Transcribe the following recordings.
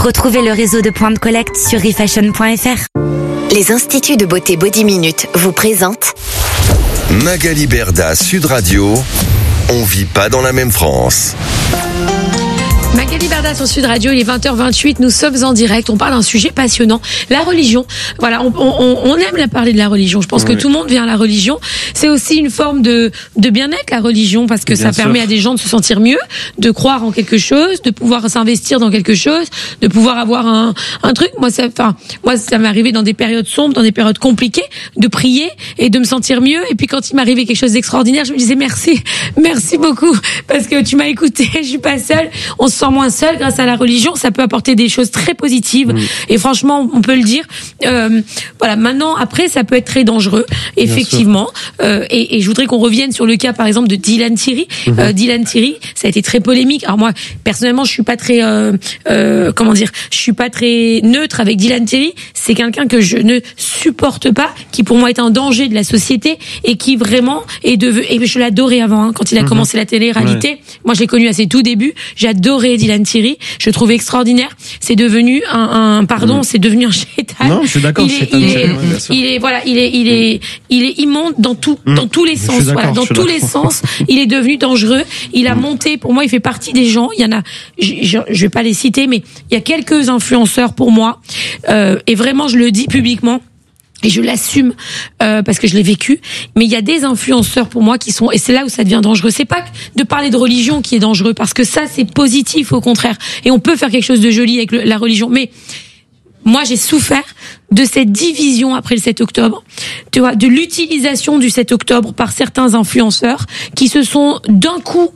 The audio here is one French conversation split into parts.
Retrouvez le réseau de points de collecte sur refashion.fr. Les instituts de beauté Body Minute vous présentent Magali Berda, Sud Radio. On vit pas dans la même France. Magali Berda sur Sud Radio, il est 20h28, nous sommes en direct, on parle d'un sujet passionnant, la religion. Voilà, on aime parler de la religion, je pense que tout le monde vient à la religion. C'est aussi une forme de bien-être, la religion, parce que ça permet à des gens de se sentir mieux, de croire en quelque chose, de pouvoir s'investir dans quelque chose, de pouvoir avoir un truc. Moi, ça m'est arrivé dans des périodes sombres, dans des périodes compliquées, de prier et de me sentir mieux. Et puis quand il m'arrivait quelque chose d'extraordinaire, je me disais merci beaucoup, parce que tu m'as écouté, je suis pas seule. On se sent moins seul grâce à la religion, ça peut apporter des choses très positives et franchement on peut le dire. Voilà, maintenant après ça peut être très dangereux effectivement et je voudrais qu'on revienne sur le cas par exemple de Dylan Thierry. Dylan Thierry, ça a été très polémique. Alors moi personnellement je suis pas très je suis pas très neutre avec Dylan Thierry. C'est quelqu'un que je ne supporte pas, qui pour moi est un danger de la société et qui vraiment est devenu, et je l'adorais avant quand il a commencé la télé-réalité. Moi je l'ai connu à ses tout débuts, j'adorais Dylan Thierry, je trouve extraordinaire. C'est devenu c'est devenu un chétan. Non, je suis d'accord. Il est immonde dans tous les sens. Voilà, dans tous les sens, il est devenu dangereux. Il a monté, pour moi, il fait partie des gens. Il y en a, je vais pas les citer, mais il y a quelques influenceurs pour moi, et vraiment, je le dis publiquement. Et je l'assume parce que je l'ai vécu, mais il y a des influenceurs pour moi qui sont, et c'est là où ça devient dangereux. C'est pas de parler de religion qui est dangereux, parce que ça c'est positif au contraire, et on peut faire quelque chose de joli avec la religion. Mais moi j'ai souffert de cette division après le 7 octobre, tu vois, de l'utilisation du 7 octobre par certains influenceurs qui se sont d'un coup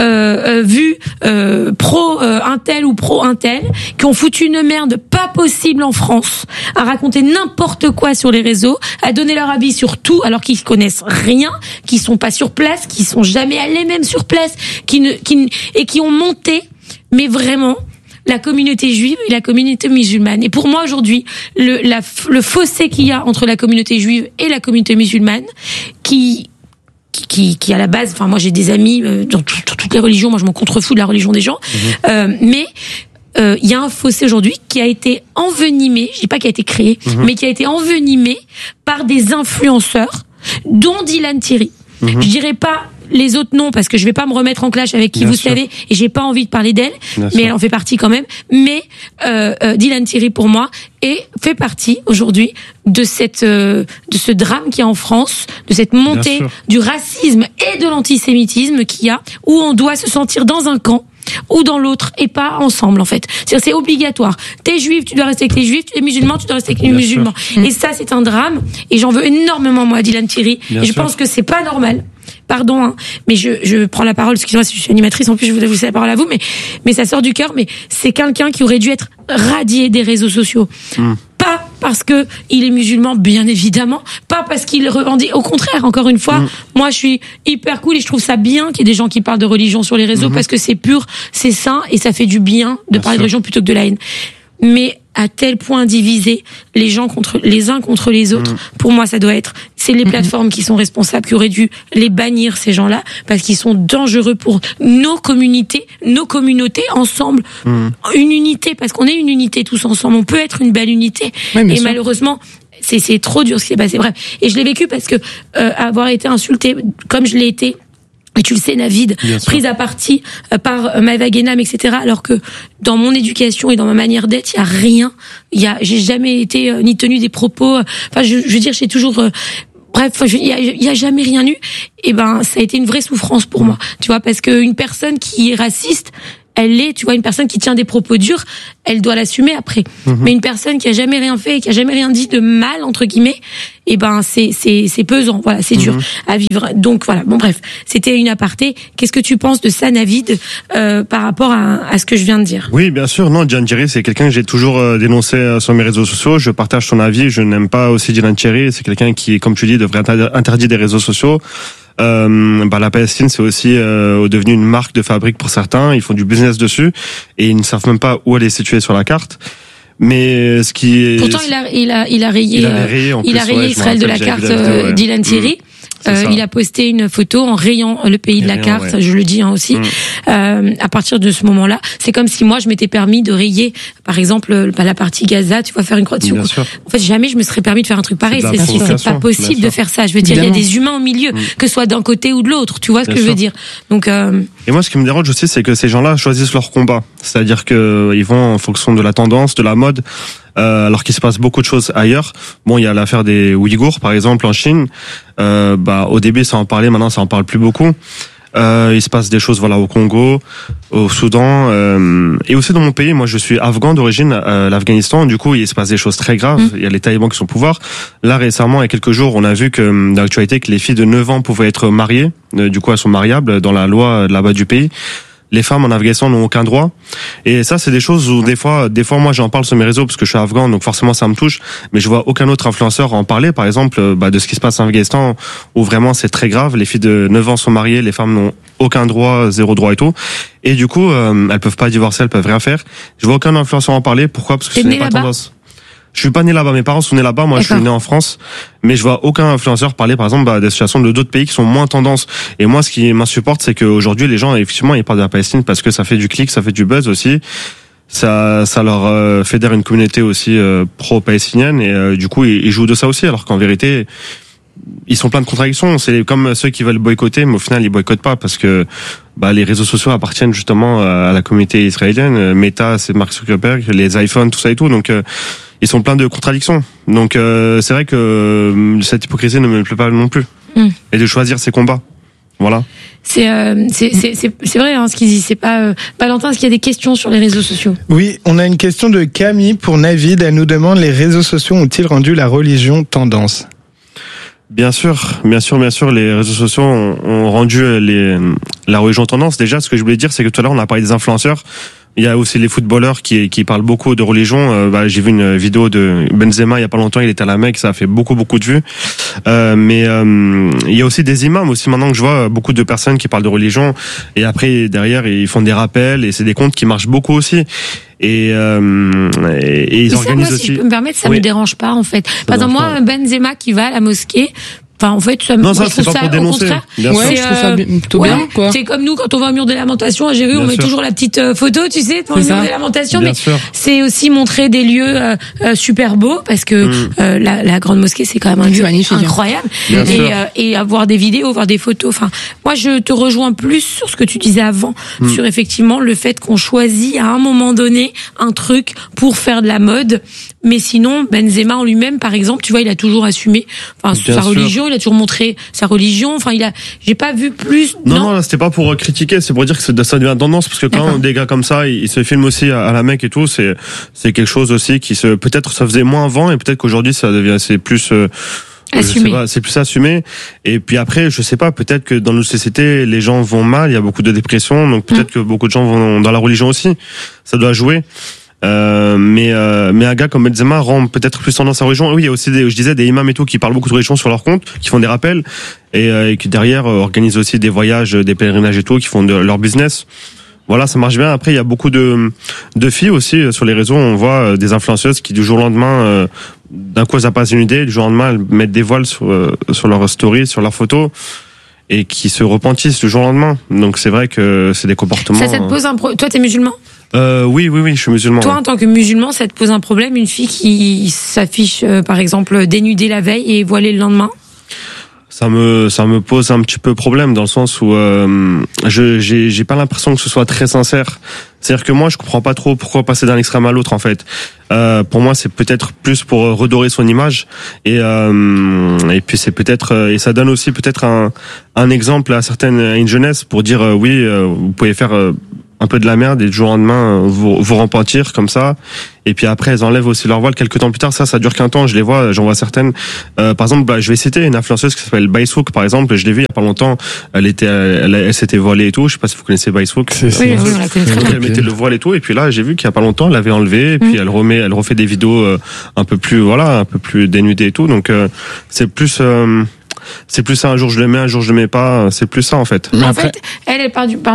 vus pro un tel ou pro un tel, qui ont foutu une merde pas possible en France, à raconter n'importe quoi sur les réseaux, à donner leur avis sur tout alors qu'ils connaissent rien, qui sont pas sur place, qui sont jamais allés même sur place, et qui ont monté, mais vraiment, la communauté juive et la communauté musulmane. Et pour moi aujourd'hui, le fossé qu'il y a entre la communauté juive et la communauté musulmane, qui à la base, enfin moi j'ai des amis dans toutes les religions, moi je m'en contrefous de la religion des gens, mais il y a un fossé aujourd'hui qui a été envenimé, je dis pas qu'il a été créé, mais qui a été envenimé par des influenceurs, dont Dylan Thierry. Je dirais pas les autres noms parce que je vais pas me remettre en clash avec qui savez, et j'ai pas envie de parler d'elle, mais elle en fait partie quand même. Mais Dylan Thierry pour moi fait partie aujourd'hui de ce drame qu'il y a en France, de cette montée du racisme et de l'antisémitisme qu'il y a, où on doit se sentir dans un camp ou dans l'autre et pas ensemble en fait. C'est obligatoire. T'es juif, tu dois rester avec les juifs, tu es musulman, tu dois rester avec les musulmans. Et ça c'est un drame, et j'en veux énormément moi à Dylan Thierry. Et je pense que c'est pas normal. Pardon, hein, mais je prends la parole, excusez-moi si je suis animatrice, en plus je voudrais vous laisser la parole à vous, mais ça sort du cœur, mais c'est quelqu'un qui aurait dû être radié des réseaux sociaux. Pas parce que il est musulman, bien évidemment, pas parce qu'il revendique, au contraire, encore une fois, moi je suis hyper cool et je trouve ça bien qu'il y ait des gens qui parlent de religion sur les réseaux, parce que c'est pur, c'est sain, et ça fait du bien de parler de religion plutôt que de la haine. Mais à tel point diviser les gens les uns contre les autres, pour moi ça doit être, c'est les plateformes qui sont responsables, qui auraient dû les bannir, ces gens-là, parce qu'ils sont dangereux pour nos communautés ensemble, une unité, parce qu'on est une unité tous ensemble, on peut être une belle unité, et malheureusement c'est trop dur ce qui s'est passé. Bref, et je l'ai vécu parce que avoir été insultée comme je l'ai été, et tu le sais, Navid, prise à partie par Maëva Guénam, etc. Alors que dans mon éducation et dans ma manière d'être, il y a rien. J'ai jamais été ni tenu des propos. Enfin, je veux dire, j'ai toujours. Bref, il y a jamais rien eu. Et ben, ça a été une vraie souffrance pour moi, tu vois, parce que une personne qui est raciste, tu vois, une personne qui tient des propos durs, elle doit l'assumer après. Mais une personne qui a jamais rien fait, qui a jamais rien dit de mal, entre guillemets, et ben, c'est pesant, voilà, c'est dur à vivre. Donc voilà, bon bref, c'était une aparté. Qu'est-ce que tu penses de ça, Navid, par rapport à ce que je viens de dire? Oui, bien sûr, non, Dylan Thierry, c'est quelqu'un que j'ai toujours dénoncé sur mes réseaux sociaux. Je partage son avis, je n'aime pas aussi Dylan Thierry, c'est quelqu'un qui, comme tu dis, devrait interdire des réseaux sociaux. La Palestine, c'est aussi devenu une marque de fabrique pour certains. Ils font du business dessus et ils ne savent même pas où elle est située sur la carte. Mais ce qui est... Pourtant, il a rayé Israël de la carte, Dylan Thierry. il a posté une photo en rayant le pays de la carte, je le dis aussi. À partir de ce moment-là, c'est comme si moi je m'étais permis de rayer, par exemple, la partie Gaza, tu vois, faire une croix dessus. En fait, jamais je me serais permis de faire un truc pareil. C'est pas possible de faire ça. Je veux dire, il y a des humains au milieu, que ce soit d'un côté ou de l'autre. Tu vois ce que je veux dire. Donc. Et moi, ce qui me dérange aussi, c'est que ces gens-là choisissent leur combat. C'est-à-dire que ils vont en fonction de la tendance, de la mode. Alors qu'il se passe beaucoup de choses ailleurs. Bon, il y a l'affaire des Ouïghours, par exemple, en Chine. Au début, ça en parlait, maintenant, ça en parle plus beaucoup. Il se passe des choses, voilà, au Congo, au Soudan, et aussi dans mon pays. Moi, je suis afghan d'origine, l'Afghanistan. Du coup, il se passe des choses très graves. Il y a les talibans qui sont au pouvoir. Là, récemment, il y a quelques jours, on a vu que, dans l'actualité, que les filles de 9 ans pouvaient être mariées. Du coup, elles sont mariables dans la loi là-bas du pays. Les femmes en Afghanistan n'ont aucun droit. Et ça, c'est des choses où des fois, moi, j'en parle sur mes réseaux parce que je suis afghan, donc forcément, ça me touche. Mais je vois aucun autre influenceur en parler, par exemple, de ce qui se passe en Afghanistan, où vraiment c'est très grave. Les filles de 9 ans sont mariées, les femmes n'ont aucun droit, 0 droit et tout. Et du coup, elles peuvent pas divorcer, elles peuvent rien faire. Je vois aucun influenceur en parler. Pourquoi? Parce que ce n'est pas tendance. Je suis pas né là-bas, mes parents sont nés là-bas, moi je suis né en France, mais je vois aucun influenceur parler par exemple des situations de d'autres pays qui sont moins tendance. Et moi ce qui m'insupporte, c'est qu'aujourd'hui les gens effectivement ils parlent de la Palestine parce que ça fait du clic, ça fait du buzz aussi. Ça leur fédère une communauté aussi pro-palestinienne et du coup ils jouent de ça aussi, alors qu'en vérité ils sont plein de contradictions. C'est comme ceux qui veulent boycotter, mais au final ils boycottent pas parce que les réseaux sociaux appartiennent justement à la communauté israélienne. Meta, c'est Mark Zuckerberg, les iPhones, tout ça et tout. Donc ils sont pleins de contradictions. Donc c'est vrai que cette hypocrisie ne me plaît pas non plus. Et de choisir ses combats. Voilà. C'est vrai hein, ce qu'il dit. C'est pas Valentin. Est-ce qu'il y a des questions sur les réseaux sociaux? Oui, on a une question de Camille pour Navid. Elle nous demande: les réseaux sociaux ont-ils rendu la religion tendance? Bien sûr, les réseaux sociaux ont rendu la religion tendance. Déjà, ce que je voulais dire, c'est que tout à l'heure, on a parlé des influenceurs. Il y a aussi les footballeurs qui parlent beaucoup de religion. J'ai vu une vidéo de Benzema il y a pas longtemps, il était à la Mecque, ça a fait beaucoup de vues. Mais il y a aussi des imams aussi maintenant que je vois beaucoup de personnes qui parlent de religion et après derrière ils font des rappels et c'est des comptes qui marchent beaucoup aussi. Et ils organisent aussi. Si je peux me permettre, ça me dérange pas en fait. Par exemple, moi, Benzema qui va à la mosquée. Enfin, en fait, ça, non, ça, c'est pas pour dénoncer. Bien sûr. Je trouve ça plutôt bien, quoi. C'est comme nous, quand on va au mur des lamentations à Jérusalem, on met toujours la petite photo, tu sais, devant le mur des lamentations. Mais c'est aussi montrer des lieux super beaux, parce que la grande mosquée, c'est quand même un lieu incroyable. Et avoir des vidéos, voir des photos. Enfin, moi, je te rejoins plus sur ce que tu disais avant, sur effectivement le fait qu'on choisit à un moment donné un truc pour faire de la mode. Mais sinon, Benzema en lui-même, par exemple, tu vois, il a toujours assumé sa religion, il a toujours montré sa religion. Enfin, j'ai pas vu plus. Non, c'était pas pour critiquer, c'est pour dire que ça devient tendance, parce que quand des gars comme ça, ils se filment aussi à la Mecque et tout, c'est quelque chose aussi qui peut-être ça faisait moins avant, et peut-être qu'aujourd'hui c'est plus assumé. C'est plus assumé. Et puis après, je sais pas, peut-être que dans nos sociétés, les gens vont mal, il y a beaucoup de dépression, donc peut-être que beaucoup de gens vont dans la religion aussi. Ça doit jouer. Mais un gars comme Benzema rend peut-être plus tendance à religion. Oui, il y a aussi des imams et tout qui parlent beaucoup de religion sur leur compte, qui font des rappels et qui derrière organisent aussi des voyages, des pèlerinages et tout, qui font leur business. Voilà, ça marche bien. Après, il y a beaucoup de filles aussi sur les réseaux. On voit des influenceuses qui du jour au lendemain, d'un coup, elles passent une idée, du jour au lendemain, elles mettent des voiles sur leur story, sur leurs photos, et qui se repentissent du jour au lendemain. Donc c'est vrai que c'est des comportements. Ça te pose un problème. Toi, t'es musulman? Oui, je suis musulman. Toi, en tant que musulman, ça te pose un problème, une fille qui s'affiche, par exemple, dénudée la veille et voilée le lendemain? Ça me pose un petit peu problème, dans le sens où j'ai pas l'impression que ce soit très sincère. C'est-à-dire que moi, je comprends pas trop pourquoi passer d'un extrême à l'autre, en fait. Pour moi, c'est peut-être plus pour redorer son image, et puis c'est peut-être et ça donne aussi peut-être un exemple à une jeunesse pour dire oui, vous pouvez faire un peu de la merde et du jour au lendemain vous repentir comme ça. Et puis après elles enlèvent aussi leur voile quelques temps plus tard. Ça dure qu'un temps. J'en vois certaines. Par exemple, je vais citer une influenceuse qui s'appelle Baïsouk, par exemple. Je l'ai vue il y a pas longtemps. Elle s'était voilée et tout. Je sais pas si vous connaissez Baïsouk. Oui, on la connaît très bien. Elle mettait le voile et tout. Et puis là, j'ai vu qu'il y a pas longtemps, elle l'avait enlevé. Et puis elle refait des vidéos un peu plus dénudées et tout. Donc c'est plus ça, un jour je le mets, un jour je le mets pas, c'est plus ça en fait. En fait, elle part du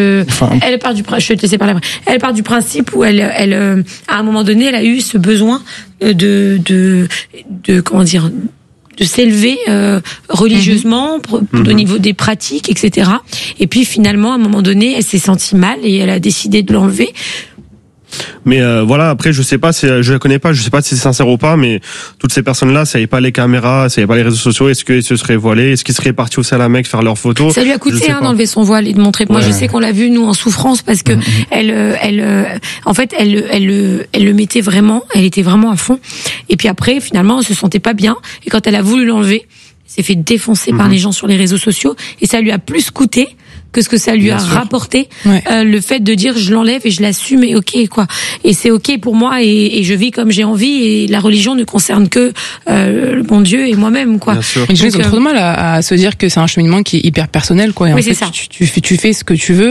principe où elle à un moment donné, elle a eu ce besoin de comment dire, s'élever religieusement au niveau des pratiques, etc. Et puis finalement, à un moment donné, elle s'est sentie mal et elle a décidé de l'enlever. Mais voilà, après je sais pas, je la connais pas, je sais pas si c'est sincère ou pas, mais toutes ces personnes-là, ça y est pas les caméras, ça y est pas les réseaux sociaux, est-ce qu'ils se seraient voilés, est-ce qu'ils seraient partis aussi à la Mecque faire leurs photos? Ça lui a coûté d'enlever son voile et de montrer. Moi, je sais qu'on l'a vu nous en souffrance parce que elle le mettait vraiment, elle était vraiment à fond. Et puis après, finalement, elle se sentait pas bien. Et quand elle a voulu l'enlever, elle s'est fait défoncer par les gens sur les réseaux sociaux et ça lui a plus coûté que ce que ça lui a rapporté, le fait de dire je l'enlève et je l'assume et ok quoi. Et c'est ok pour moi et je vis comme j'ai envie et la religion ne concerne que le bon Dieu et moi-même quoi. Les gens ont trop de mal à se dire que c'est un cheminement qui est hyper personnel quoi. Et en fait, tu fais ce que tu veux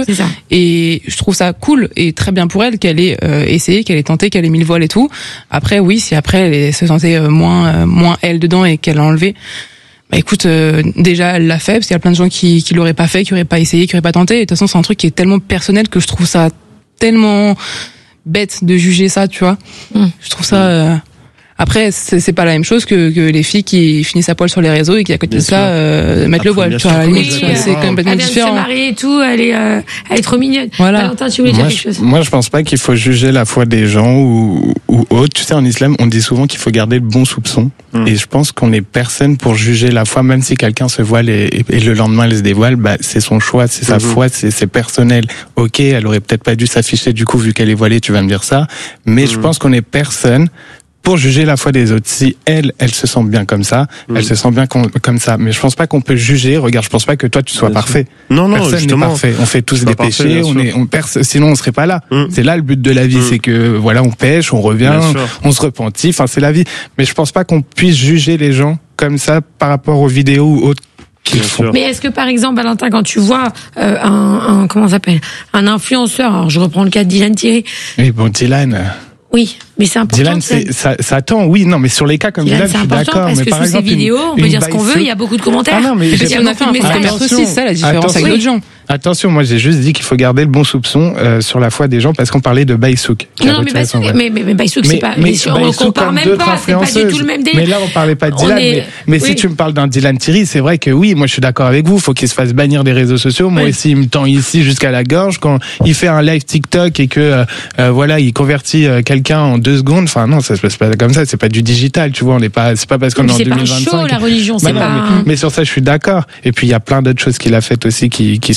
et je trouve ça cool et très bien pour elle qu'elle ait essayé, qu'elle ait tenté, qu'elle ait mis le voile et tout. Après oui, si après elle se sentait moins elle dedans et qu'elle l'a enlevé. Bah écoute, déjà elle l'a fait parce qu'il y a plein de gens qui l'auraient pas fait, qui auraient pas essayé, qui auraient pas tenté. Et de toute façon, c'est un truc qui est tellement personnel que je trouve ça tellement bête de juger ça, tu vois. Je trouve ça. Après, c'est pas la même chose que les filles qui finissent à poil sur les réseaux et qui à côté de ça mettent le voile. Tu vois, à la limite, c'est complètement différent. Elle vient de se marier et tout, elle est trop mignonne. Voilà. Valentin, tu voulais dire quelque chose? Moi, je pense pas qu'il faut juger la foi des gens ou autre. Tu sais, en islam, on dit souvent qu'il faut garder le bon soupçon. Et je pense qu'on est personne pour juger la foi, même si quelqu'un se voile et le lendemain elle se dévoile, bah, c'est son choix, c'est sa foi, c'est personnel. Ok, elle aurait peut-être pas dû s'afficher du coup, vu qu'elle est voilée, tu vas me dire ça. Mais je pense qu'on est personne pour juger la foi des autres. Si elle se sent bien comme ça, elle se sent bien comme ça. Mais je pense pas qu'on peut juger. Regarde, je pense pas que toi tu sois parfait. Non, personne justement. n'est parfait. On fait tous des péchés. Sinon on serait pas là. C'est là le but de la vie, c'est que voilà, on pêche, on revient, on se repentit. Enfin, c'est la vie. Mais je pense pas qu'on puisse juger les gens comme ça par rapport aux vidéos ou autres. Mais est-ce que par exemple, Valentin, quand tu vois comment ça s'appelle, un influenceur, alors je reprends le cas de Dylan Thierry. Oui, bon, Dylan. Oui, mais c'est important. Dylan, ça attend, oui, non, mais sur les cas comme Dylan, je suis d'accord. Parce mais que par sous exemple, ces vidéos, on peut dire ce qu'on veut, il y a beaucoup de commentaires. Ah non, mais on a fait un commerce aussi, c'est ça la différence avec d'autres gens. Attention, moi j'ai juste dit qu'il faut garder le bon soupçon sur la foi des gens parce qu'on parlait de Baïsouk. Non, mais Baïsouk, c'est pas. On compare même pas, c'est pas du tout le même délire. Mais là, on parlait pas de Dylan. Mais si tu me parles d'un Dylan Thierry, c'est vrai que oui, moi je suis d'accord avec vous, faut qu'il se fasse bannir des réseaux sociaux. Moi aussi, il me tend ici jusqu'à la gorge quand il fait un live TikTok et que voilà, il convertit quelqu'un en 2 secondes. Enfin non, ça se passe pas comme ça, c'est pas du digital, tu vois, c'est pas parce qu'on est en 2025. C'est pas chaud la religion, c'est pas. Mais sur ça, je suis d'accord. Et puis il y a plein d'autres choses qu'il a faites aussi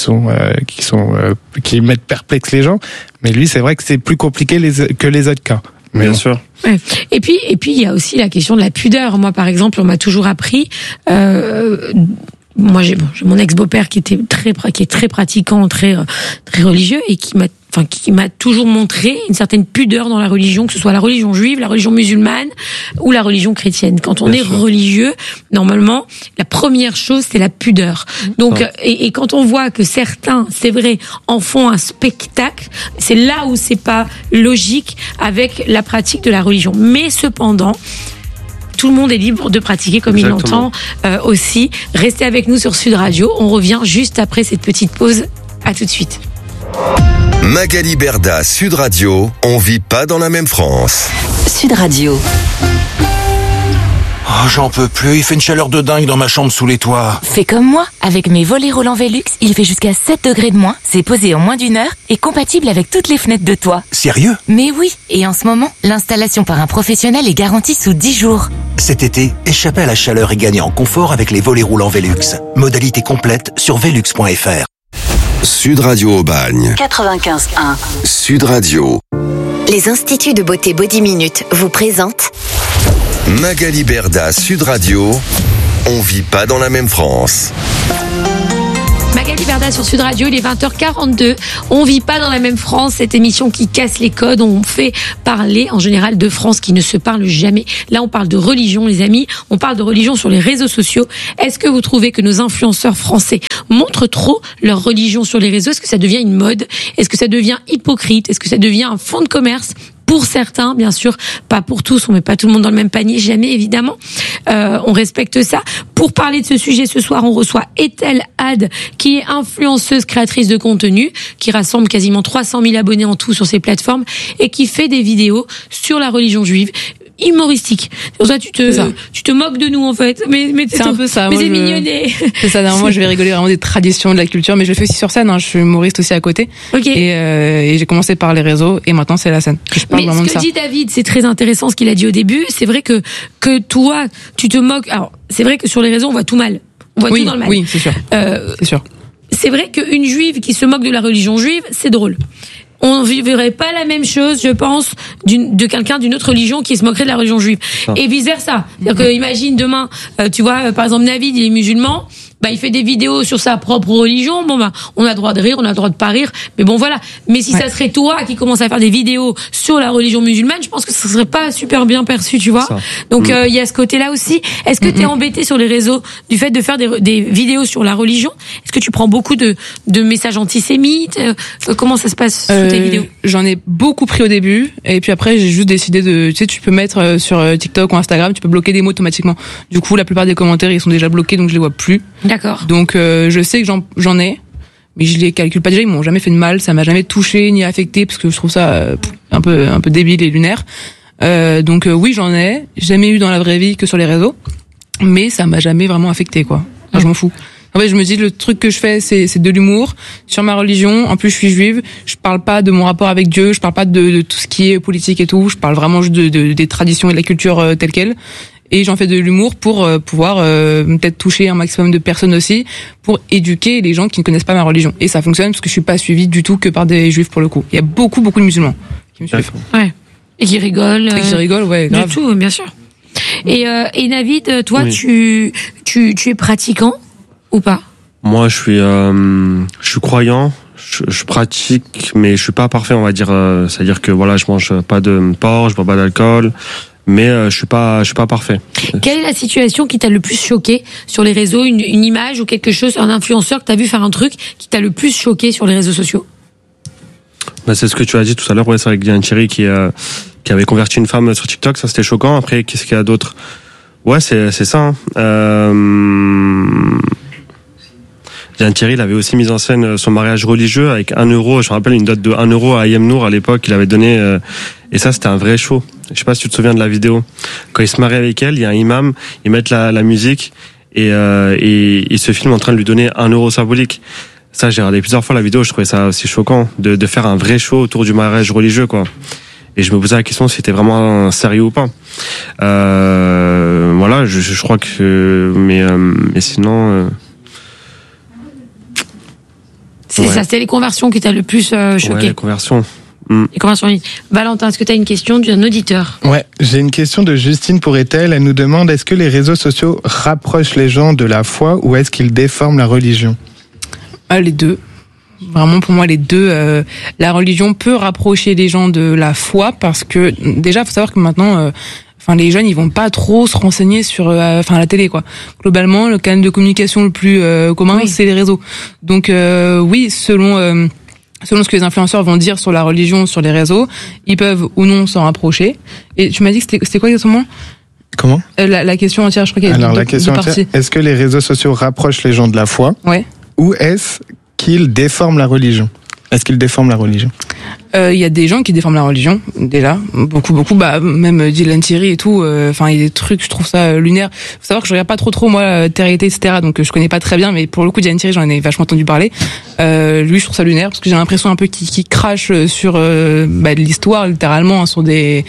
qui mettent perplexes les gens. Mais lui, c'est vrai que c'est plus compliqué que les autres cas. Mais bien sûr. Ouais. Et puis il y a aussi la question de la pudeur. Moi, par exemple, on m'a toujours appris. Moi, j'ai mon ex-beau-père qui est très pratiquant, très religieux et qui m'a toujours montré une certaine pudeur dans la religion, que ce soit la religion juive, la religion musulmane ou la religion chrétienne. Quand on est religieux, normalement, la première chose, c'est la pudeur. Donc, et quand on voit que certains, c'est vrai, en font un spectacle, c'est là où c'est pas logique avec la pratique de la religion. Mais cependant, tout le monde est libre de pratiquer comme il l'entend aussi. Restez avec nous sur Sud Radio. On revient juste après cette petite pause. À tout de suite. Magali Berda, Sud Radio, on vit pas dans la même France. Sud Radio. Oh, j'en peux plus, il fait une chaleur de dingue dans ma chambre sous les toits. Fais comme moi, avec mes volets roulants Velux, il fait jusqu'à 7 degrés de moins, c'est posé en moins d'1 heure et compatible avec toutes les fenêtres de toit. Sérieux? Mais oui, et en ce moment, l'installation par un professionnel est garantie sous 10 jours. Cet été, échappez à la chaleur et gagnez en confort avec les volets roulants Velux. Modalité complète sur velux.fr. Sud Radio Aubagne. 95.1. Sud Radio. Les instituts de beauté Body Minute vous présentent Magali Berda, Sud Radio, on vit pas dans la même France. Magali Berda sur Sud Radio, il est 20h42. On vit pas dans la même France, cette émission qui casse les codes. On fait parler en général de France qui ne se parle jamais. Là, on parle de religion, les amis. On parle de religion sur les réseaux sociaux. Est-ce que vous trouvez que nos influenceurs français montrent trop leur religion sur les réseaux? Est-ce que ça devient une mode? Est-ce que ça devient hypocrite? Est-ce que ça devient un fonds de commerce? Pour certains, bien sûr, pas pour tous, on met pas tout le monde dans le même panier, jamais évidemment. On respecte ça. Pour parler de ce sujet ce soir, on reçoit Ethel Had, qui est influenceuse, créatrice de contenu, qui rassemble quasiment 300 000 abonnés en tout sur ses plateformes et qui fait des vidéos sur la religion juive. humoristique. C'est pour ça tu te moques de nous en fait. Mais c'est un peu ça. Mais c'est mignonné. C'est ça. Moi, je vais rigoler vraiment des traditions de la culture, mais je le fais aussi sur scène. Je suis humoriste aussi à côté. Okay. Et j'ai commencé par les réseaux et maintenant c'est la scène. Je parle vraiment de ça. Mais ce que dit David, c'est très intéressant ce qu'il a dit au début. C'est vrai que toi, tu te moques. Alors, c'est vrai que sur les réseaux, on voit tout mal. On voit tout dans le mal. Oui, c'est sûr. C'est sûr. C'est vrai qu'une juive qui se moque de la religion juive, c'est drôle. On vivrait pas la même chose, je pense, de quelqu'un d'une autre religion qui se moquerait de la religion juive. Et vice versa. C'est-à-dire que, imagine demain, tu vois, par exemple, Navid, il est musulman, il fait des vidéos sur sa propre religion. Bon, on a le droit de rire, on a le droit de pas rire. Mais bon, voilà. Mais si ça serait toi qui commence à faire des vidéos sur la religion musulmane, je pense que ça serait pas super bien perçu, tu vois. Donc, il y a ce côté-là aussi. Est-ce que t'es embêté sur les réseaux du fait de faire des vidéos sur la religion? Est-ce que tu prends beaucoup de messages antisémites? Comment ça se passe sur tes vidéos? J'en ai beaucoup pris au début. Et puis après, j'ai juste décidé tu peux mettre sur TikTok ou Instagram, tu peux bloquer des mots automatiquement. Du coup, la plupart des commentaires, ils sont déjà bloqués, donc je les vois plus. D'accord. Donc je sais que j'en ai, mais je les calcule pas déjà. Ils m'ont jamais fait de mal, ça m'a jamais touché ni affecté parce que je trouve ça un peu débile et lunaire. Donc oui, j'en ai jamais eu dans la vraie vie que sur les réseaux, mais ça m'a jamais vraiment affecté quoi. Enfin, je m'en fous. En fait, je me dis le truc que je fais c'est de l'humour sur ma religion. En plus, je suis juive. Je parle pas de mon rapport avec Dieu. Je parle pas de tout ce qui est politique et tout. Je parle vraiment juste des traditions et de la culture telle quelle. Et j'en fais de l'humour pour pouvoir peut-être toucher un maximum de personnes aussi, pour éduquer les gens qui ne connaissent pas ma religion. Et ça fonctionne parce que je suis pas suivie du tout que par des juifs pour le coup. Il y a beaucoup de musulmans qui me suivent. Ouais. Et qui rigolent. Ouais, grave. Du tout, bien sûr. Et Navid, toi, oui. tu es pratiquant ou pas? Moi, je suis croyant. Je pratique, mais je suis pas parfait, on va dire. C'est-à-dire que voilà, je mange pas de porc, je bois pas d'alcool. Mais je suis pas parfait. Quelle est la situation qui t'a le plus choqué sur les réseaux, une image ou quelque chose, un influenceur que t'as vu faire un truc qui t'a le plus choqué sur les réseaux sociaux? C'est ce que tu as dit tout à l'heure. Ouais, c'est avec Diane Thierry qui avait converti une femme sur TikTok. Ça, c'était choquant. Après, qu'est-ce qu'il y a d'autre? Ouais, c'est ça. Diane Thierry, il avait aussi mis en scène son mariage religieux avec 1 euro. Je me rappelle une dot de 1 euro à Ayem Nour à l'époque. Il avait donné, et ça, c'était un vrai show. Je sais pas si tu te souviens de la vidéo. Quand il se marie avec elle, il y a un imam, ils mettent la musique et il se filme en train de lui donner 1 euro symbolique. Ça, j'ai regardé plusieurs fois la vidéo. Je trouvais ça aussi choquant de faire un vrai show autour du mariage religieux, quoi. Et je me posais la question si c'était vraiment sérieux ou pas. Voilà, je crois que, mais sinon. C'est ça, c'était les conversions qui t'a le plus choqué. Ouais, les conversions. Les conversions en ligne. Valentin, est-ce que tu as une question d'un auditeur? Ouais, j'ai une question de Justine pour Ethel. Elle nous demande, est-ce que les réseaux sociaux rapprochent les gens de la foi ou est-ce qu'ils déforment la religion? Les deux. Vraiment, pour moi, les deux. La religion peut rapprocher les gens de la foi parce que, déjà, faut savoir que maintenant... les jeunes, ils vont pas trop se renseigner sur, la télé, quoi. Globalement, le canal de communication le plus commun, c'est les réseaux. Donc, oui, selon ce que les influenceurs vont dire sur la religion, sur les réseaux, ils peuvent ou non s'en rapprocher. Et tu m'as dit que c'était quoi exactement? Comment? La question entière, je crois qu'il y a Alors, la question entière, est-ce que les réseaux sociaux rapprochent les gens de la foi? Ouais. Ou est-ce qu'ils déforment la religion? Est-ce qu'ils déforment la religion? Il y a des gens qui déforment la religion, déjà. Beaucoup. Même Dylan Thierry et tout. Il y a des trucs, je trouve ça lunaire. Faut savoir que je regarde pas trop, moi, Terre-Été, etc. Donc, je connais pas très bien, mais pour le coup, Dylan Thierry, j'en ai vachement entendu parler. Lui, je trouve ça lunaire, parce que j'ai l'impression un peu qu'il crache sur, de l'histoire, littéralement, sur des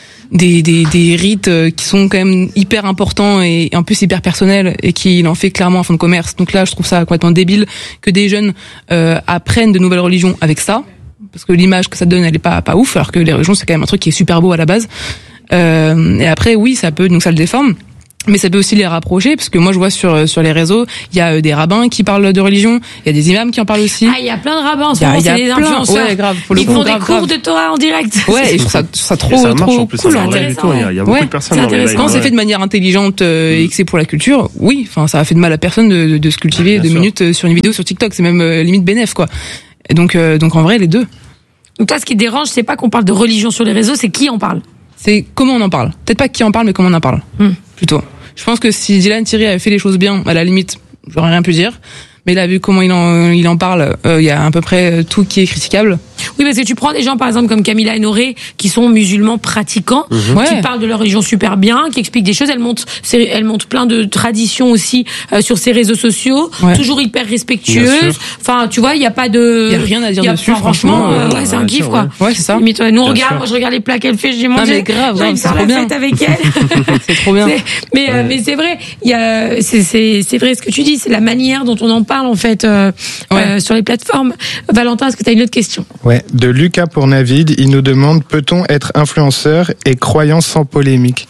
rites qui sont quand même hyper importants et en plus hyper personnels et qu'il en fait clairement un fonds de commerce. Donc là, je trouve ça complètement débile que des jeunes apprennent de nouvelles religions avec ça, parce que l'image que ça donne, elle est pas ouf, alors que les religions, c'est quand même un truc qui est super beau à la base. Et après, oui, ça le déforme. Mais ça peut aussi les rapprocher, parce que moi je vois sur les réseaux, il y a des rabbins qui parlent de religion, il y a des imams qui en parlent aussi. Il y a plein de rabbins en ce moment, c'est des influenceurs. Ouais, grave. Ils font des cours de Torah en direct. Ouais, et je trouve ça trop cool. Il y a beaucoup de personnes dans les lives. Quand c'est fait de manière intelligente et que c'est pour la culture, oui, ça a fait de mal à personne de se cultiver 2 minutes sur une vidéo sur TikTok, c'est même limite bénéf, quoi. Et donc en vrai, les deux. Donc toi, ce qui te dérange, c'est pas qu'on parle de religion sur les réseaux, c'est qui en parle. C'est comment on en parle. Peut-être pas qui en parle, mais comment on en parle. Plutôt. Je pense que si Dylan Thierry avait fait les choses bien, à la limite, j'aurais rien pu dire. Mais là, vu comment il en parle, il y a à peu près tout qui est critiquable. Oui, parce que tu prends des gens, par exemple, comme Camilla Honoré, qui sont musulmans pratiquants, qui parlent de leur religion super bien, qui expliquent des choses. Elle montre plein de traditions aussi sur ses réseaux sociaux, toujours hyper respectueuse. Enfin, tu vois, il y a pas de... Il y a rien à dire dessus, franchement. C'est un kiff, quoi. Ouais, c'est ça. Mais toi, nous, moi, je regarde les plats qu'elle fait, j'ai mangé. Non, mais grave, c'est trop bien. Avec elle. C'est trop bien. Mais c'est vrai, c'est vrai ce que tu dis, c'est la manière dont on en parle, en fait, sur les plateformes. Valentin, est-ce que tu as une autre question? Ouais, de Lucas pour Navid, il nous demande, peut-on être influenceur et croyant sans polémique?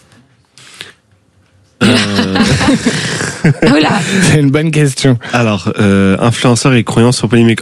Voilà. C'est une bonne question. Alors, influenceur et croyant sans polémique.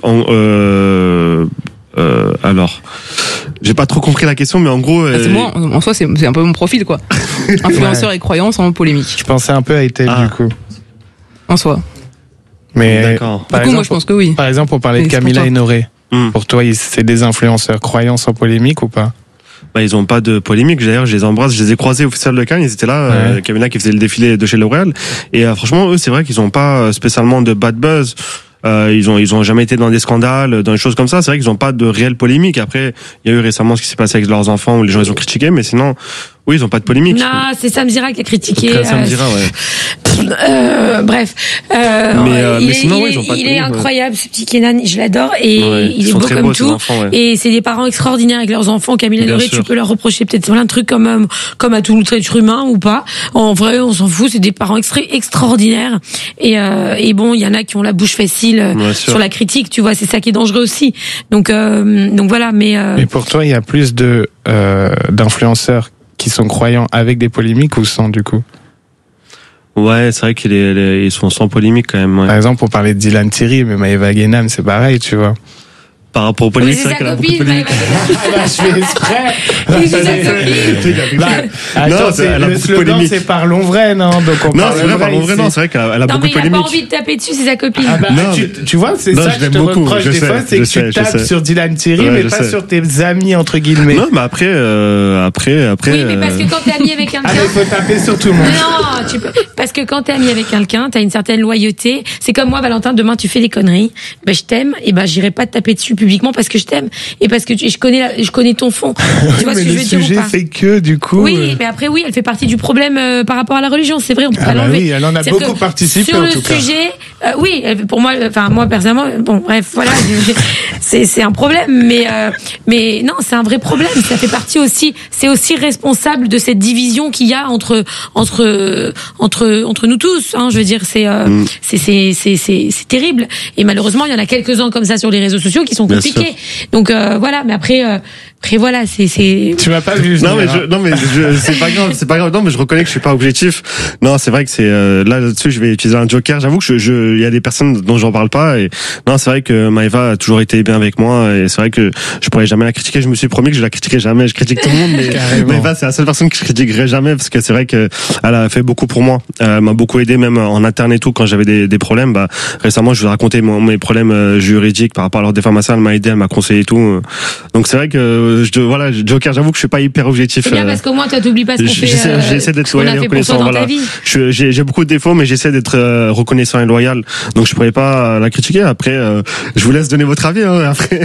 Alors, j'ai pas trop compris la question, mais en gros, c'est moi. En soi, c'est un peu mon profil, quoi. Influenceur et croyant sans polémique. Je pensais un peu à Etel, du coup. En soi. Mais d'accord. Du coup, moi, je pense que oui. Par exemple, on parlait de Camilla Honoré. Pour toi, c'est des influenceurs croyants sans polémique ou pas? Bah, ils ont pas de polémique. D'ailleurs, je les embrasse. Je les ai croisés au Festival de Cannes. Ils étaient là. Camilla qui faisait le défilé de chez L'Oréal. Et franchement, eux, c'est vrai qu'ils ont pas spécialement de bad buzz. Ils ont jamais été dans des scandales, dans des choses comme ça. C'est vrai qu'ils ont pas de réelle polémique. Après, il y a eu récemment ce qui s'est passé avec leurs enfants où les gens ils ont critiqué, mais sinon, oui, ils ont pas de polémique. Non, c'est Sam Zira qui a critiqué. Sam Zira, bref. Mais sinon, ils ont pas de il est polémique, incroyable, ce petit Kenan. Je l'adore et il est beau comme tout. Enfants, et c'est des parents extraordinaires avec leurs enfants. Camille Honoré, tu peux leur reprocher peut-être plein de trucs comme à tout être humain ou pas. En vrai, on s'en fout. C'est des parents extraordinaires. Et bon, il y en a qui ont la bouche facile sur la critique. Tu vois, c'est ça qui est dangereux aussi. Donc voilà. Mais pour toi, il y a plus d'influenceurs qui sont croyants avec des polémiques ou sans, du coup? Ouais, c'est vrai qu'ils sont sans polémique quand même. Ouais. Par exemple, on parlait de Dylan Thierry, mais Maëva Guénam, c'est pareil, tu vois. Par rapport aux polémiques, c'est vrai qu'elle a beaucoup de polémiques. Je fais exprès. Non, elle a beaucoup de polémiques. C'est parlons vrai, non? Donc non, c'est vrai, parlons vrai, non, c'est vrai qu'elle a beaucoup de polémiques. Il a pas envie de taper dessus, c'est sa copine. Tu vois, c'est ça que je te reproche des fois, c'est que tu tapes sur Dylan Thierry, mais pas sur tes amis, entre guillemets. Non, mais après. Oui, mais parce que quand t'es ami avec quelqu'un. Il faut taper sur tout le monde. Non, parce que quand t'es ami avec quelqu'un, t'as une certaine loyauté. C'est comme moi, Valentin, demain tu fais des conneries. Ben, je t'aime, et ben, j'irai pas te taper dessus publiquement parce que je t'aime et parce que je connais ton fond. Tu vois ce que je veux dire ou pas? Le sujet fait que du coup. Oui, mais après oui, elle fait partie du problème par rapport à la religion. C'est vrai, on peut pas l'enlever. Oui, elle en a beaucoup participé en tout cas. Sur le sujet, oui, pour moi, enfin moi personnellement, bon bref, voilà, c'est un problème, mais non, c'est un vrai problème. Ça fait partie aussi, c'est aussi responsable de cette division qu'il y a entre nous tous. Hein, je veux dire, c'est terrible. Et malheureusement, il y en a quelques-uns comme ça sur les réseaux sociaux qui sont compliqués. Donc voilà, mais après voilà, c'est. Tu m'as pas vu. Non mais c'est pas grave. Non mais je reconnais que je suis pas objectif. Non, c'est vrai que c'est là-dessus je vais utiliser un joker. J'avoue que il y a des personnes dont j'en parle pas et non, c'est vrai que Maëva a toujours été bien avec moi et c'est vrai que je pourrais jamais la critiquer. Je me suis promis que je la critiquerai jamais. Je critique tout le monde, mais Maëva c'est la seule personne que je critiquerai jamais parce que c'est vrai que elle a fait beaucoup pour moi. Elle m'a beaucoup aidé même en interne et tout quand j'avais des problèmes. Bah récemment je vous ai raconté mes problèmes juridiques par rapport à leur déformation. Elle m'a aidé, elle m'a conseillé et tout. Donc c'est vrai que voilà, Joker, j'avoue que je suis pas hyper objectif. C'est bien parce qu'au moins toi t'oublies pas ce qu'on fait. J'essaie d'être loyal et reconnaissant. Voilà. J'ai beaucoup de défauts, mais j'essaie d'être reconnaissant et loyal. Donc je pourrais pas la critiquer. Après, je vous laisse donner votre avis. Hein, après,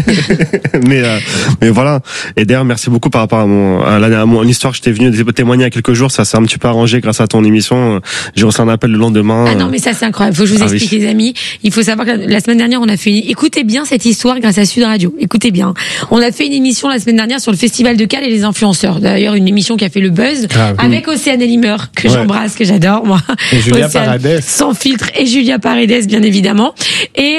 mais voilà. Et d'ailleurs, merci beaucoup par rapport à mon histoire. J'étais venu témoigner il y a quelques jours. Ça s'est un petit peu arrangé grâce à ton émission. J'ai reçu un appel le lendemain. Ah non, mais ça c'est incroyable. Faut que je vous explique, les amis. Il faut savoir que la semaine dernière, on a fait. Écoutez bien cette histoire grâce à Sud Radio. Écoutez bien. On a fait une émission la semaine dernière sur le Festival de Cannes et les influenceurs. D'ailleurs, une émission qui a fait le buzz avec Océane Elimer, que j'embrasse, que j'adore, moi. Et Julia Paredes. Sans filtre, et Julia Paredes, bien évidemment. Et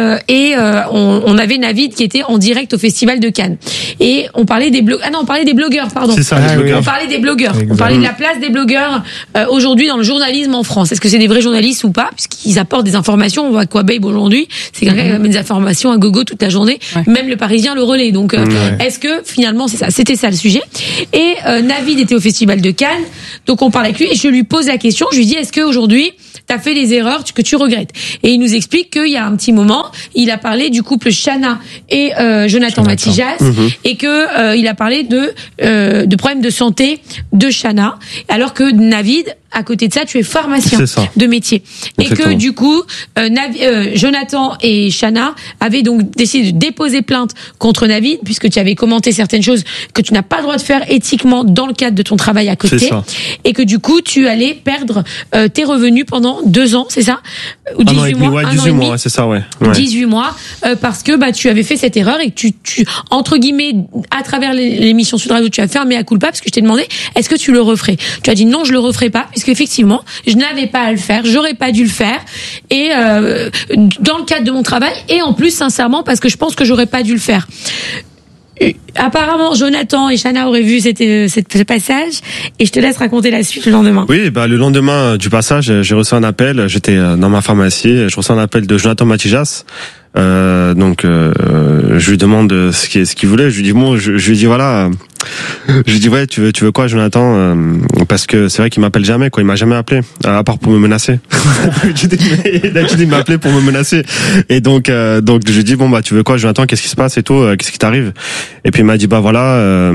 on avait Navid qui était en direct au Festival de Cannes. Et on parlait des on parlait des blogueurs, pardon. C'est ça, les blogueurs. On parlait des blogueurs. Exactement. On parlait de la place des blogueurs aujourd'hui dans le journalisme en France. Est-ce que c'est des vrais journalistes ou pas? Puisqu'ils apportent des informations. On voit Aquababe aujourd'hui, c'est quelqu'un qui amène des informations à gogo toute la journée. Même le Parisien le relaie. Donc, est-ce que finalement c'est ça? C'était ça le sujet. Et Navid était au Festival de Cannes, donc on parle avec lui et je lui pose la question. Je lui dis, est-ce que aujourd'hui t'as fait des erreurs que tu regrettes? Et il nous explique qu'il y a un petit moment, il a parlé du couple Chana et Jonathan Matijas et que il a parlé de problèmes de santé de Chana, alors que Navid à côté de ça, tu es pharmacien de métier. Exactement. Et que du coup, Jonathan et Shana avaient donc décidé de déposer plainte contre Navid, puisque tu avais commenté certaines choses que tu n'as pas le droit de faire éthiquement dans le cadre de ton travail à côté. Et que du coup, tu allais perdre tes revenus pendant 2 ans, c'est ça? Ou 18 mois? Ouais, 18 mois, c'est ça, ouais. 18 mois, parce que tu avais fait cette erreur et que tu entre guillemets, à travers l'émission Sud Radio, tu as fermé à culpa parce que je t'ai demandé, est-ce que tu le referais? Tu as dit non, je le referai pas, puisque effectivement, je n'avais pas à le faire, j'aurais pas dû le faire, et dans le cadre de mon travail, et en plus, sincèrement, parce que je pense que j'aurais pas dû le faire. Apparemment, Jonathan et Shana auraient vu ce passage, et je te laisse raconter la suite le lendemain. Oui, le lendemain du passage, j'ai reçu un appel. J'étais dans ma pharmacie, je reçois un appel de Jonathan Matijas. Je lui demande ce qu'il voulait. Je lui dis voilà. Je lui dis ouais, tu veux quoi, Jonathan? Parce que c'est vrai qu'il m'appelle jamais, quoi. Il m'a jamais appelé, à part pour me menacer. Il m'a appelé pour me menacer. Et donc je lui dis bon tu veux quoi, Jonathan? Qu'est-ce qui se passe et tout? Qu'est-ce qui t'arrive? Et puis il m'a dit voilà,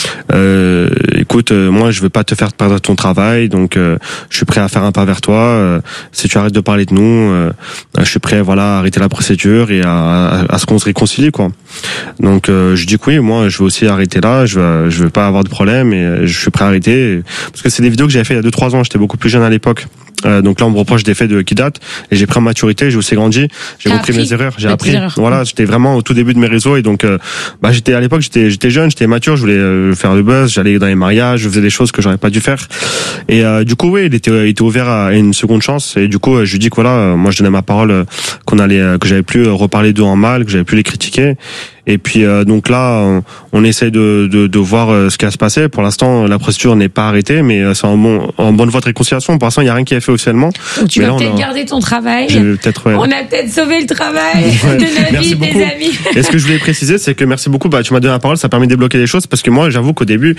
écoute, moi je veux pas te faire perdre ton travail, donc je suis prêt à faire un pas vers toi. Si tu arrêtes de parler de nous, je suis prêt à arrêter la procédure et à ce qu'on se réconcilie, quoi. Donc je dis que oui, moi je veux aussi arrêter là, je veux pas avoir de problème et je suis prêt à arrêter, parce que c'est des vidéos que j'avais fait il y a 2-3 ans, j'étais beaucoup plus jeune à l'époque. Donc là on me reproche des faits qui datent, et j'ai pris en maturité, j'ai aussi grandi, j'ai compris mes erreurs, j'ai appris. Voilà, j'étais vraiment au tout début de mes réseaux, et donc j'étais à l'époque, j'étais jeune, j'étais mature, je voulais faire le buzz, j'allais dans les mariages, je faisais des choses que j'aurais pas dû faire. Et du coup il était ouvert à une seconde chance, et du coup je lui dis que moi je donnais ma parole, que j'avais plus reparler d'eux en mal, que j'avais plus les critiquer. Et puis donc là on essaie de voir ce qui va se passer. Pour l'instant la procédure n'est pas arrêtée, mais c'est en bonne voie de réconciliation. Pour l'instant il y a rien qui est fait officiellement. Donc tu vas peut-être garder ton travail. On a peut-être sauvé le travail de Navid, des amis. Et ce que je voulais préciser, c'est que merci beaucoup, tu m'as donné la parole, ça a permis de débloquer les choses, parce que moi j'avoue qu'au début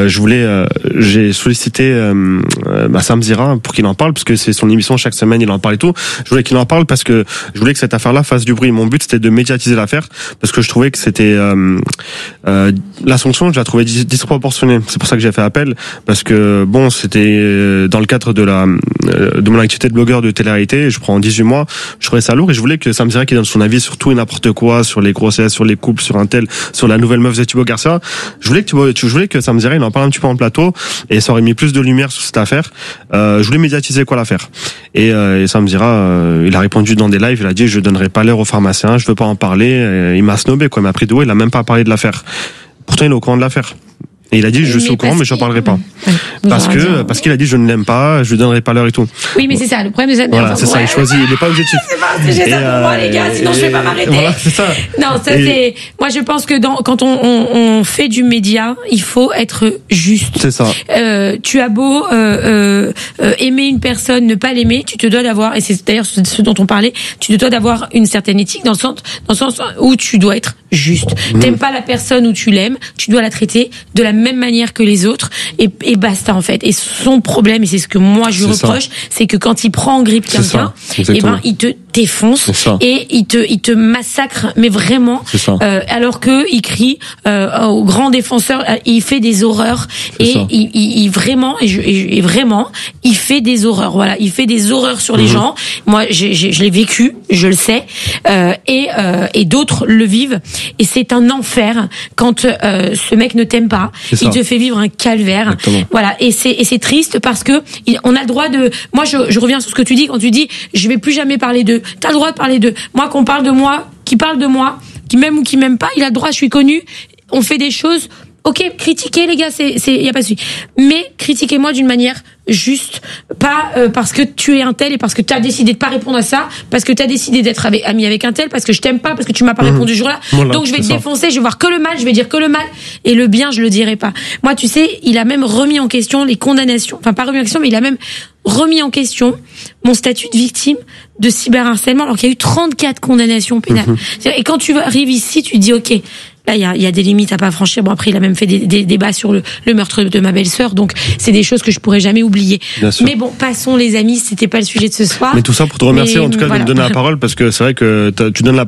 j'ai sollicité Sam Zira pour qu'il en parle, parce que c'est son émission chaque semaine, il en parle et tout. Je voulais qu'il en parle parce que je voulais que cette affaire-là fasse du bruit. Mon but c'était de médiatiser l'affaire, parce que je trouvais que c'était la sanction, je la trouvais disproportionnée. C'est pour ça que j'ai fait appel, parce que c'était dans le cadre de mon activité de blogueur de télé-réalité, je prends 18 mois, je trouvais ça lourd, et je voulais que Sam Zira qui donne son avis sur tout et n'importe quoi, sur les grossesses, sur les couples, sur un tel, sur la nouvelle meuf de Thibaut Garcia. Je voulais que Sam Zira il en parle un petit peu en plateau, et ça aurait mis plus de lumière sur cette affaire. Je voulais médiatiser l'affaire. Et Sam Zira il a répondu dans des lives, il a dit je donnerai pas l'heure aux pharmaciens, je veux pas en parler. Il m'a snobé, quoi, il m'a pris de haut, il a même pas parlé de l'affaire. Pourtant il est au courant de l'affaire. Et il a dit je suis au courant, mais j'en parlerai pas. Parce qu'il a dit je ne l'aime pas, je lui donnerai pas l'heure et tout. Oui, mais c'est ça, le problème de ça. Voilà, c'est ça, il choisit, il est pas objectif. C'est pas un sujet ça pour moi, les gars, sinon je vais pas m'arrêter. Voilà, c'est ça. Non, c'est, moi je pense que quand on fait du média, il faut être juste. C'est ça. Tu as beau, aimer une personne, ne pas l'aimer, tu te dois d'avoir, et c'est d'ailleurs ce dont on parlait, tu te dois d'avoir une certaine éthique dans le sens où tu dois être juste. T'aimes pas la personne où tu l'aimes, tu dois la traiter de la même manière que les autres, et basta, en fait. Et son problème, et c'est ce que moi je reproche, c'est que quand il prend en grippe quelqu'un, il te défonce, et il te massacre, mais vraiment, alors que il crie au grand défenseur, il fait des horreurs, et il vraiment, il fait des horreurs. Voilà, il fait des horreurs sur les gens. Moi, je l'ai vécu, je le sais, et d'autres le vivent, et c'est un enfer quand ce mec ne t'aime pas, il te fait vivre un calvaire. Exactement. Voilà, et c'est triste, parce que on a le droit de. Moi, je reviens sur ce que tu dis quand tu dis je vais plus jamais parler d'eux. T'as le droit de parler d'eux. Moi, qu'on parle de moi, qui parle de moi, qui m'aime ou qui m'aime pas, il a le droit. Je suis connu. On fait des choses. Ok, critiquez les gars, y a pas de souci. Mais critiquez-moi d'une manière juste, pas parce que tu es un tel et parce que tu as décidé de pas répondre à ça, parce que tu as décidé d'être ami avec un tel, parce que je t'aime pas, parce que tu m'as pas répondu ce jour-là. Voilà, donc je vais te défoncer, je vais voir que le mal, je vais dire que le mal, et le bien, je le dirai pas. Moi, tu sais, il a même remis en question les condamnations. Enfin, pas remis en question, mais il a même remis en question mon statut de victime de cyberharcèlement, alors qu'il y a eu 34 condamnations pénales. Et quand tu arrives ici, tu te dis ok, là, il y a des limites à pas franchir. Bon, après, il a même fait des débats sur le meurtre de ma belle-sœur, donc c'est des choses que je pourrais jamais oublier. Mais bon, passons les amis, c'était pas le sujet de ce soir. Mais tout ça pour te remercier, en tout cas, de me donner la parole, parce que c'est vrai que tu donnes la